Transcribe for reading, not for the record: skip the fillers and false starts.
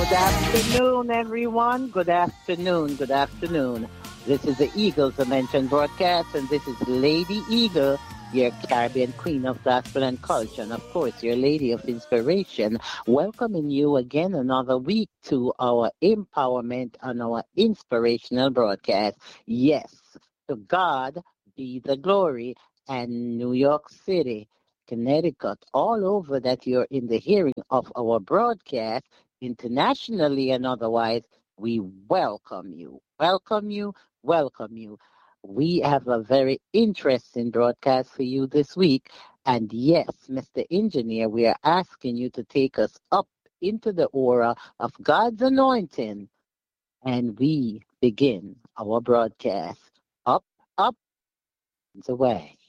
Good afternoon, everyone. Good afternoon. Good afternoon. This is the Eagles Dimension broadcast, and this is Lady Eagle, your Caribbean queen of gospel and culture, and of course, your lady of inspiration, welcoming you again another week to our empowerment and our inspirational broadcast. Yes, to God be the glory, and New York City, Connecticut, all over that you're in the hearing of our broadcast internationally and otherwise, we welcome you. Welcome you. Welcome you. We have a very interesting broadcast for you this week. And yes, Mr. Engineer, we are asking you to take us up into the aura of God's anointing. And we begin our broadcast. Up, up, and away.